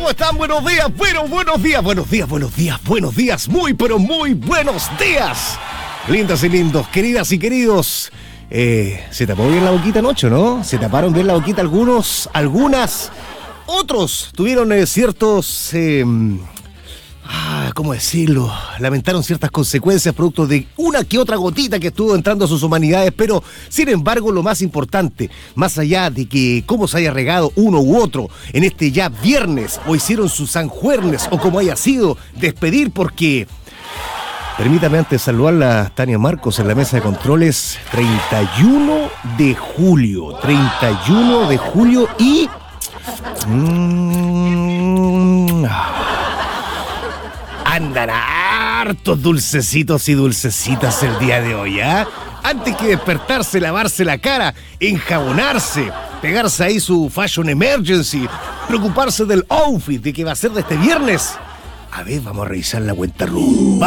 ¿Cómo están? Buenos días, buenos días, muy, pero muy buenos días. Lindas y lindos, queridas y queridos. ¿Se tapó bien la boquita anoche, no? ¿Se taparon bien la boquita algunas? Otros tuvieron ciertos... ¿cómo decirlo? Lamentaron ciertas consecuencias producto de una que otra gotita que estuvo entrando a sus humanidades, pero sin embargo lo más importante, más allá de que cómo se haya regado uno u otro en este ya viernes, o hicieron sus sanjuernes, o como haya sido, despedir, porque... Permítame antes saludar a Tania Marcos en la mesa de controles. 31 de julio y... Andan hartos dulcecitos y dulcecitas el día de hoy, ¿ah? Antes que despertarse, lavarse la cara, enjabonarse, pegarse ahí su fashion emergency, preocuparse del outfit de que va a ser de este viernes. A ver, vamos a revisar la cuenta RU.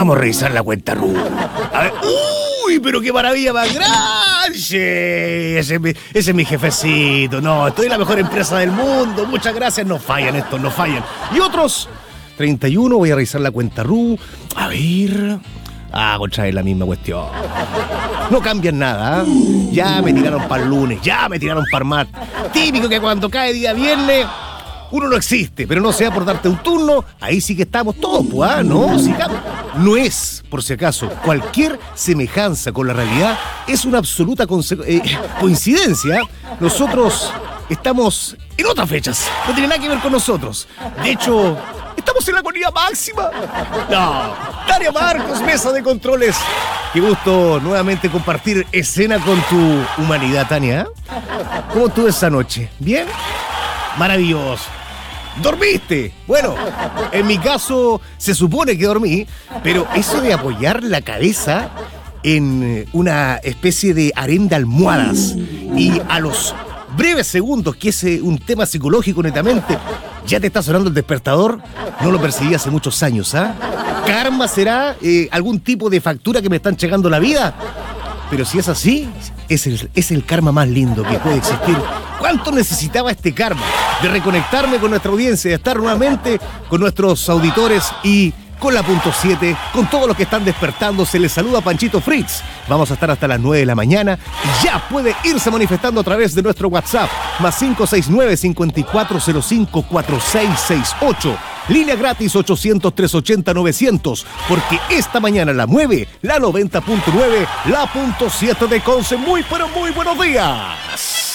A ver, ¡uy! Pero qué maravilla más grande. Ese es mi jefecito. No, estoy en la mejor empresa del mundo. Muchas gracias. No fallan estos, no fallan. Y otros... 31, voy a revisar la cuenta RU. A ver... contra es la misma cuestión. No cambian nada, ¿eh? Ya me tiraron para el lunes, ya me tiraron para el martes. Típico que cuando cae día viernes, uno no existe, pero no sea por darte un turno, ahí sí que estamos todos, pues, ¿ah? No, no es, por si acaso, cualquier semejanza con la realidad es una absoluta coincidencia. Nosotros estamos en otras fechas, no tiene nada que ver con nosotros. De hecho... estamos en la agonía máxima. No, Tania Marcos, mesa de controles. Qué gusto nuevamente compartir escena con tu humanidad, Tania. ¿Cómo estuvo esa noche? ¿Bien? Maravilloso. ¿Dormiste? Bueno, en mi caso se supone que dormí, pero eso de apoyar la cabeza en una especie de harén de almohadas y a los breves segundos, que es un tema psicológico netamente, ya te está sonando el despertador, no lo percibí hace muchos años, ¿ah? ¿Karma será algún tipo de factura que me están llegando la vida? Pero si es así, es el karma más lindo que puede existir. ¿Cuánto necesitaba este karma? De reconectarme con nuestra audiencia, de estar nuevamente con nuestros auditores y con la punto 7, con todos los que están despertando. Se les saluda Panchito Fritz. Vamos a estar hasta las 9 de la mañana y ya puede irse manifestando a través de nuestro WhatsApp, más 569-5405-4668. Línea gratis 800-380-900, porque esta mañana la mueve la 90.9, la punto 7 de Conce. Muy, pero muy buenos días.